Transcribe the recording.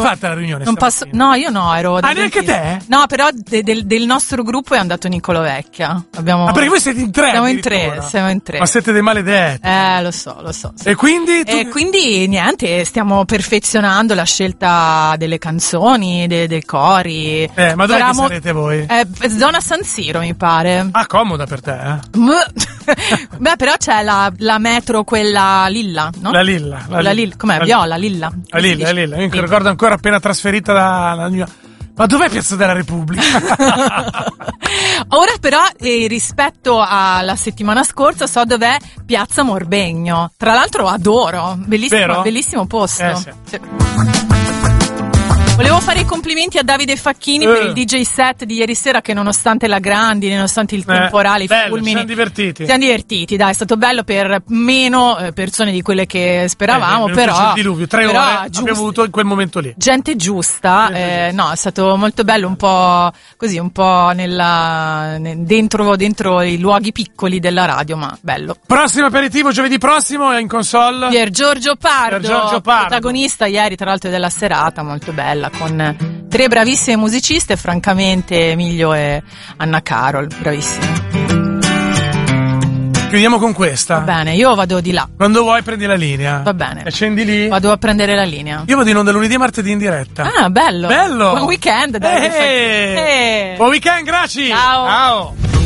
fatta la riunione? Non posso, no, io no, ero da neanche te? No, però del nostro gruppo è andato Niccolò Vecchia. Perché voi siete in tre? Siamo in tre. Ma siete dei maledetti. Lo so. Sì. E quindi? Quindi niente, stiamo perfezionando la scelta delle canzoni, dei cori. Ma dove sarete voi? Zona San Siro, mi pare. Ah, comoda per te, eh? Beh, però c'è la metro, quella lilla, no? La lilla. Com'è? Viola, lilla. La lilla. Io mi ricordo ancora appena trasferita dalla mia... Ma dov'è Piazza della Repubblica? Ora però rispetto alla settimana scorsa so dov'è Piazza Morbegno. Tra l'altro adoro, bellissimo posto. Sì. Volevo fare i complimenti a Davide Facchini per il DJ set di ieri sera, che nonostante la grandi, nonostante il temporale, i fulmini, siamo divertiti, dai, è stato bello per meno persone di quelle che speravamo, però il diluvio, 3 ore abbiamo avuto in quel momento lì. Gente giusta, no, è stato molto bello, un po' così, un po' dentro i luoghi piccoli della radio, ma bello. Prossimo aperitivo giovedì prossimo è in console Pier Giorgio Pardo, protagonista ieri tra l'altro della serata, molto bella, con 3 bravissime musiciste, francamente Emilio e Anna Carol, bravissime. Chiudiamo con questa. Va bene, io vado di là. Quando vuoi prendi la linea. Va bene. E scendi lì. Vado a prendere la linea. Io vado in onda lunedì e martedì in diretta. Ah, bello. Buon weekend, dai. Buon weekend, grazie. Ciao.